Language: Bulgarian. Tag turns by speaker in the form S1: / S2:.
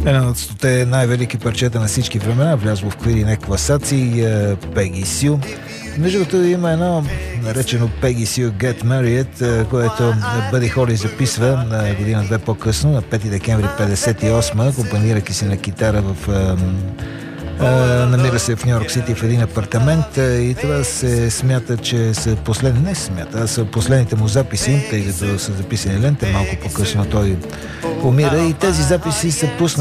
S1: Едно от 100 най-велики парчета на всички времена, влязло в какви не класации, Peggy Sue. Между другото има едно наречено Peggy Sue Get Married, което Бъди Холи записва година-две по-късно, на 5 декември 58, акомпанирайки си на китара намира се в Нью Йорк Сити в един апартамент и това се смята, че са последните му записи, тъй като са записани ленте, малко по-късно той умира и тези записи са пуснати